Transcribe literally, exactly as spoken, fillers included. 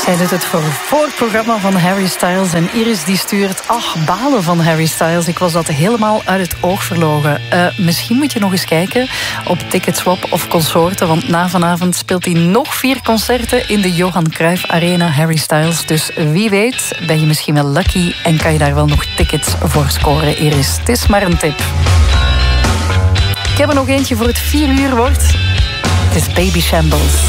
Zij doet het voor, voor het programma van Harry Styles. En Iris die stuurt, ach, balen van Harry Styles. Ik was dat helemaal uit het oog verloren. Uh, misschien moet je nog eens kijken op Ticketswap of consorten. Want na vanavond speelt hij nog vier concerten in de Johan Cruijff Arena, Harry Styles. Dus wie weet ben je misschien wel lucky en kan je daar wel nog tickets voor scoren, Iris. Het is maar een tip. Ik heb er nog eentje voor het vier uur wordt. Het is Baby Shambles.